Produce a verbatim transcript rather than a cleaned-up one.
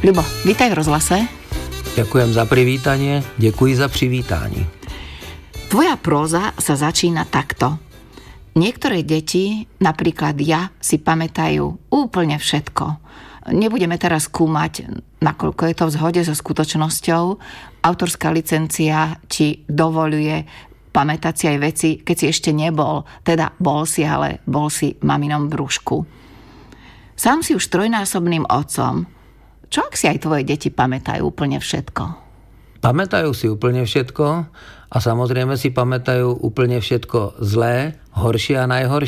Ľubo, vítaj v rozhlase. Ďakujem za privítanie, ďakujem za privítanie. Tvoja próza sa začína takto. Niektoré deti, napríklad ja, si pamätajú úplne všetko. Nebudeme teraz skúmať, nakoľko je to v zhode so skutočnosťou. Autorská licencia ti dovoľuje pamätať si aj veci, keď si ešte nebol, teda bol si, ale bol si v maminom brúšku. Sám si už trojnásobným otcom. Čo ak si aj tvoje deti pamätajú úplne všetko? Pamätajú si úplne všetko a samozrejme si pamätajú úplne všetko zlé, horšie a najhoršie.